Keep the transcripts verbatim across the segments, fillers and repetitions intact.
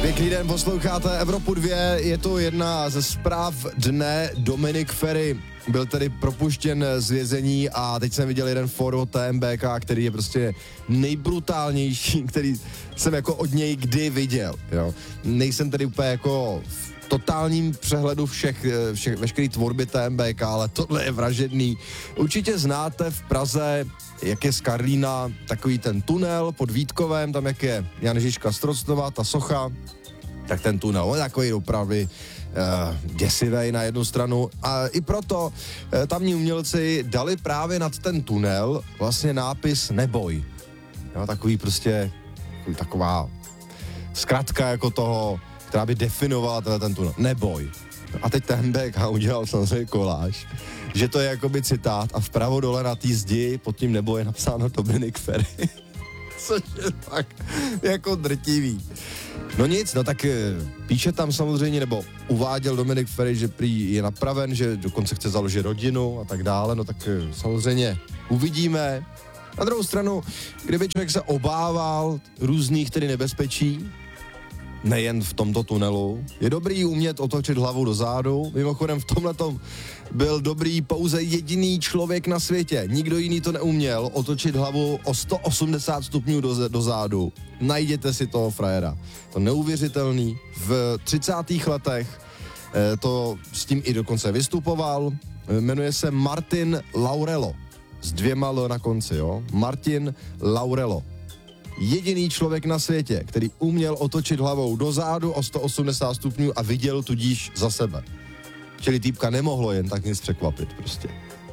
Pěkný den, posloucháte Evropu dva, je to jedna ze zpráv dne. Dominik Ferry byl tedy propuštěn z vězení a teď jsem viděl jeden fór T M B K, který je prostě nejbrutálnější, který jsem jako od něj kdy viděl, jo. Nejsem tedy úplně jako v totálním přehledu všech, všech veškerý tvorby T M B K, ale tohle je vražedný. Určitě znáte v Praze, jak je z Karlína takový ten tunel pod Vítkovem, tam jak je Jan Žižka Strocnova, ta socha, tak ten tunel, on je takový opravdu uh, děsivej na jednu stranu a i proto uh, tamní umělci dali právě nad ten tunel vlastně nápis Neboj. Jo, takový prostě, taková zkratka jako toho, která by definovala tenhle ten tunel. Neboj. A teď T M B K udělal samozřejmě koláž, že to je jakoby citát a vpravo dole na té zdi pod tím nebo je napsáno Dominik Ferry. Což je tak jako drtivý. No nic, no tak píše tam samozřejmě, nebo uváděl Dominik Ferry, že prý je napraven, že dokonce chce založit rodinu a tak dále, no tak samozřejmě uvidíme. Na druhou stranu, kdyby člověk se obával různých tedy nebezpečí, nejen v tomto tunelu, je dobrý umět otočit hlavu do zádu. Mimochodem v tomhletom byl dobrý pouze jediný člověk na světě. Nikdo jiný to neuměl otočit hlavu o sto osmdesát stupňů do, do zádu. Najděte si toho frajera. To neuvěřitelný. V třicátých letech eh, to s tím i dokonce vystupoval. Jmenuje se Martin Laurello. S dvěma L na konci, jo. Martin Laurello. Jediný člověk na světě, který uměl otočit hlavou do zádu o sto osmdesát stupňů a viděl tudíž za sebe. Čili týpka nemohlo jen tak nic překvapit prostě.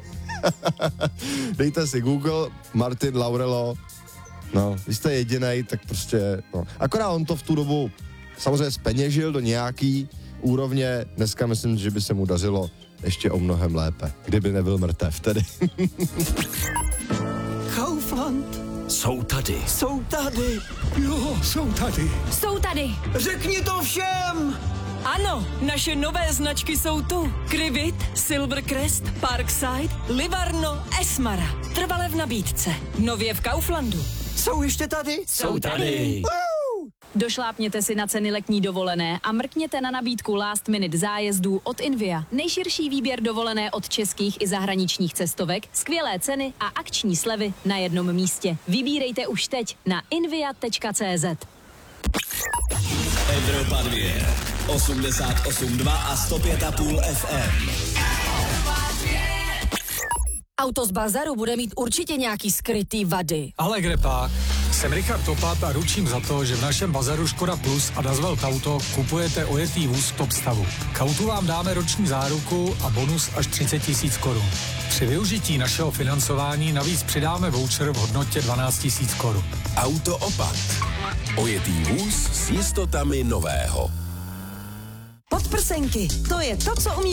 Dejte si Google, Martin Laurello, no, vy jste jedinej, tak prostě, no. Akorát on to v tu dobu samozřejmě zpeněžil do nějaký úrovně, dneska myslím, že by se mu dařilo ještě o mnohem lépe, kdyby nebyl mrtev tedy. Kaufland. Jsou tady. Jsou tady. Jo, jsou tady. Jsou tady. Řekni to všem. Ano, naše nové značky jsou tu. Krivit, Silvercrest, Parkside, Livarno, Esmara. Trvale v nabídce. Nově v Kauflandu. Jsou ještě tady? Jsou tady. Došlápněte si na ceny letní dovolené a mrkněte na nabídku last minute zájezdů od Invia. Nejširší výběr dovolené od českých i zahraničních cestovek, skvělé ceny a akční slevy na jednom místě. Vybírejte už teď na invia tečka cé zet. Evropa dva, osmdesát osm dva a sto pět a půl F M. Auto z bazaru bude mít určitě nějaký skrytý vady. Ale kde pak? Jsem Richard Topat a ručím za to, že v našem bazaru Škoda Plus a Dazwelt Auto kupujete ojetý vůz v top stavu. K autu vám dáme roční záruku a bonus až třicet tisíc korun. Při využití našeho financování navíc přidáme voucher v hodnotě dvanáct tisíc korun. Auto Opat. Ojetý vůz s jistotami nového. Podprsenky, to je to, co umí